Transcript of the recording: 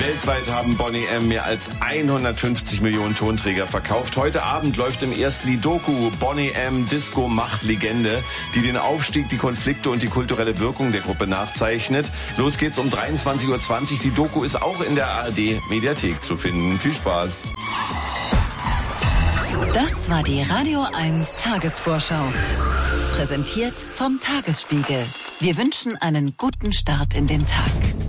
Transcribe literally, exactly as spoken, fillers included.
Weltweit haben Boney M. mehr als hundertfünfzig Millionen Tonträger verkauft. Heute Abend läuft im ersten die Doku Boney M. Disco Macht Legende, die den Aufstieg, die Konflikte und die kulturelle Wirkung der Gruppe nachzeichnet. Los geht's um dreiundzwanzig Uhr zwanzig. Die Doku ist auch in der A R D Mediathek zu finden. Viel Spaß. Das war die Radio eins Tagesvorschau. Präsentiert vom Tagesspiegel. Wir wünschen einen guten Start in den Tag.